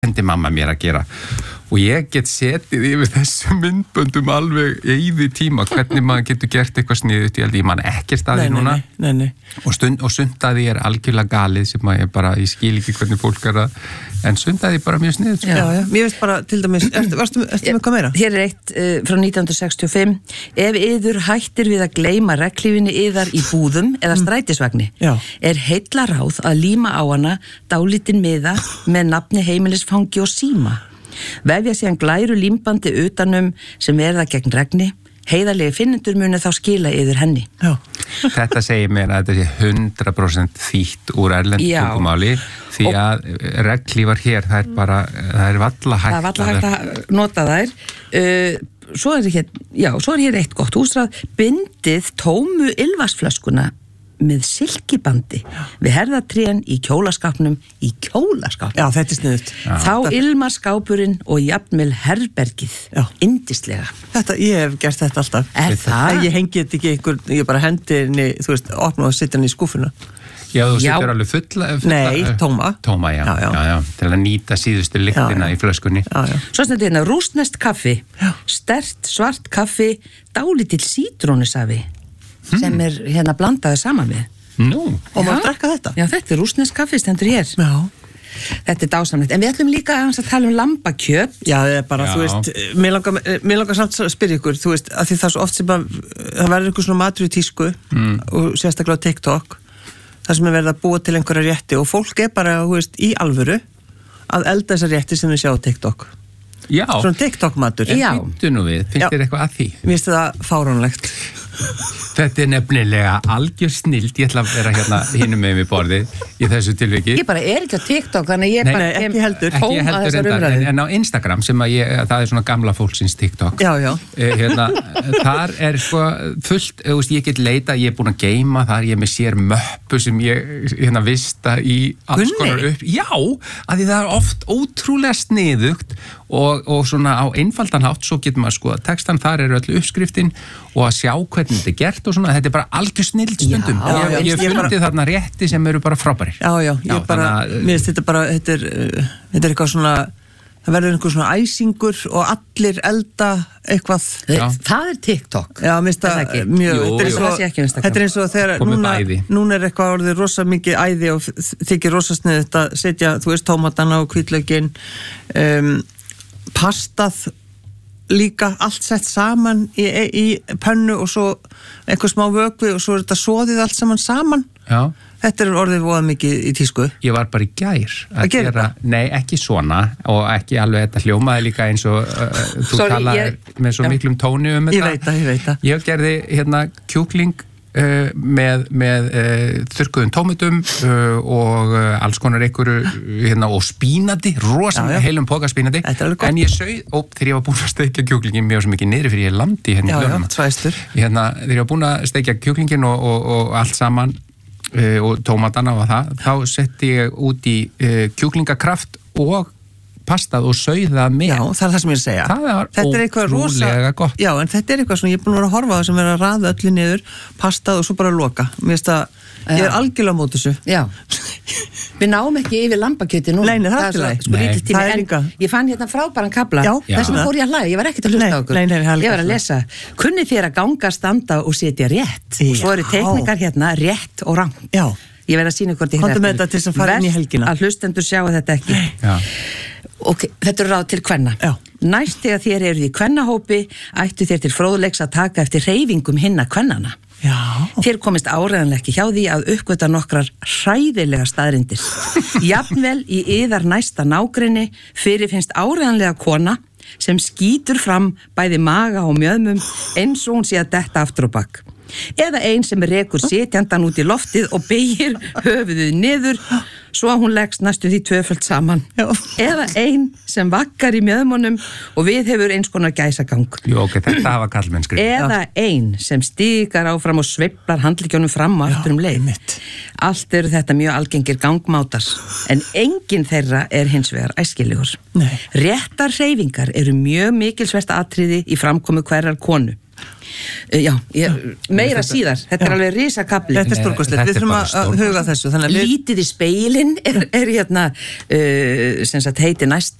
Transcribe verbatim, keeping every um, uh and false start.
kendi mamma mér að gera og ég get setið yfir þessu myndböndum alveg yfir tíma hvernig maður getur gert eitthvað sniðugt ég held ég man ekki staði nei, núna nei, nei, nei. og, stund, og sundaði er algjörlega galið sem að ég bara, ég skil ekki hvernig fólk er að en sundaði bara mjög sniðugt já, já, mér veist bara til dæmis ertu, varstu, ertu með hvað meira? Hér er eitt uh, frá nítján hundruð sextíu og fimm ef yður hættir við að gleyma regnhlífinni yðar í búðum eða strætisvagni Já. er heilla ráð að líma á hana dálítinn miða með nafni heimilisfangi og síma vefja síðan glæru límbandi utanum sem verða gegn regni heiðarlegi finnendur muni þá skila yfir henni Já. Þetta segir mér að þetta sé hundrað prósent þýtt úr erlendu tungumáli því að regnhlífar hér það er bara, það er valla hægt það er valla hægt að nota þær uh, svo er hér, já, svo er hér eitt gott húsráð bindið tómu ylvarsflöskuna með silkibandi við herðatrén í kjólaskapnum í kjólaskapnum Já, þetta er sniðugt þá ilmar skápurinn og jafnvel herbergið Já. Yndislega Þetta, ég hef gert þetta alltaf Er það? Ég hengi þetta ekki einhver, ég bara hendi henni, þú veist, opna og setja henni í skúfuna Já, þú Já. setur alveg fulla, fulla Nei, tóma Tóma, já, Já, já. já, já, til að nýta síðustu lyktina Já, já. í flöskunni Já, já. Svo stendur hérna rússneskt kaffi Já. sterkt svart kaffi dálítill sítrónusafi sem er hérna blandaði saman við Nú, Og maður drekka þetta Já, þetta er rússneskt kaffi stendur hér Já Þetta er dásamlegt, en við ætlum líka að tala um lambakjöt Já, það er bara, Já. þú veist, mér langar, mér langar samt að spyrja ykkur, þú veist, að því það er svo oft sem að það verður ykkur svona matur í tísku mm. og sérstaklega á TikTok, það sem er verið að búa til einhverja rétti og fólk er bara, þú veist, í alvöru að elda þessa rétti sem við sjá á TikTok. já, Svona TikTok matur. Já. býttu nú við, finnst Já. þér eitthvað að því? Mér finnst það fáránlegt. Þetta er nefnilega algjör snild, ég ætla að vera hérna hinum með mér borðið í þessu tilviki. Ég bara er ekki á TikTok, þannig að ég Nei, bara nei, ekki heldur. tóm Ekki að heldur þessar reyndar, umræðu. en, en á Instagram sem að ég, það er svona gamla fólksins TikTok. Já, já. Eh, hérna, þar er sko fullt, þú veist, ég get leita, ég er búin að geyma þar, ég er með sér möppu sem ég hérna vista í alls Gunni? konar upp. Já, að því það er oft ótrúlega sniðugt og, og svona á einfaldan hátt svo getur maður sko að textan þar er öllu uppskriftin og að sjá hvernig þetta er gert og svona, þetta er bara algjör snild stundum. Já, ég, já, ég ég fundi bara- þarna rétti sem eru bara frábærir. Já, já, ég Já, bara, þannig að- mér finnst þetta bara, þetta er, uh, þetta er eitthvað svona, það verður einhver svona æsingur og allir elda eitthvað. Já. Það er TikTok. Já, mér finnst Er það það ekki? mjög, Jú, þetta er jú. Það sé ekki á svo, Instagram. þetta er eins og þegar Komið núna, bæði. núna er eitthvað orðið rosa mikið æði og þykir rosa snið þetta setja, þú veist, tómatana og hvítlaugin, um, pastað líka allt sett saman í, í pönnu og svo eitthvað smá vökvi og svo er þetta soðið allt saman saman. Já. Þetta er orðið voða mikið í tísku. Ég var bara í gær Að gera gera, nei ekki svona og ekki alveg þetta hljómaði líka eins og uh, þú Sorry, talaði ég- með svo Já. miklum tóni um Ég þetta. veit það, ég veit það. Ég gerði hérna kjúkling uh, með, með uh, þurrkuðum tómatum uh, og uh, alls konar einhverju hérna og spínati, rosalega Já, já. heilum póka spínati. Þetta er alveg gott. En ég sauð, ó, þegar ég var búin að steikja kjúklingin mér var svo mikið niðri fyrir ég landi hérna í Já, já, hljóðuna. svæstur. Hérna, þegar ég var búin að steikja kjúklingin og, og, og allt saman uh, og tómatana og það, þá setti ég út í uh, kjúklingakraft og pastað og sauða með. Já, það er það sem ég er að segja. Það var Þetta er eitthvað ótrúlega gott. Já, en þetta er eitthvað svona, ég er búin að vera að horfa á það sem er að raða öllu niður, pastað og svo bara loka. Mér finnst að, ég er algjörlega á móti þessu. Já. Við náum ekki yfir lambakjöti nú. Nei, nei, það er allt í lagi. Sko Nei. lítið tími, Það er en líka- ég fann hérna frábæran kafla. Já, Þess vegna já. fór ég að hlæja, ég var ekkert að hlusta Nei, á okkur. nei, nei, það er líka ég var að svona. lesa. Kunni þér að ganga, standa og setja rétt. Og svo eru Já. teikningar hérna, rétt og rangt. Já. Ég verð að sýna hvort ég Komdu með þetta til þess að fara inn í helgina. Verst að hlustendur sjá þetta ekki. Já. Ok, þetta eru ráð til kvenna. Já. Næst þegar þér eru í kvennahópi ættu þér til fróðleiks að taka eftir hreyfingum hinna kvennana. Já. Þér komist áreiðanlega ekki hjá því að uppgöta nokkrar hræðilega staðrindir. Jafnvel í yðar næsta nágrinni fyrirfinnst áreiðanlega kona sem skýtur fram bæði maga og mjöðmum eins og hún sé að detta aftur á bak. Eða ein sem rekur sitjandan út í loftið og beygir höfuðið niður svo að hún leggst næstu því tvöföld saman. Já. Eða ein sem vakkar í mjöðmunum og við hefur eins konar gæsagang. Jú, ok, þetta hafa kallmennskri. Eða ein sem stígar áfram og sveiflar handleggjónum fram og aftur um leið. einmitt. Allt eru þetta mjög algengir gangmátar, en enginn þeirra er hins vegar æskilegur. Nei. Réttar hreyfingar eru mjög mikilsvert atriði í framkomu hverjar konu. Já, ég, meira þetta, síðar, þetta er alveg risakabli. Þetta er stórkostlegt, við þurfum að huga þessu. Við... Lítið í speilin er, er hérna, uh, sem sagt heiti næsta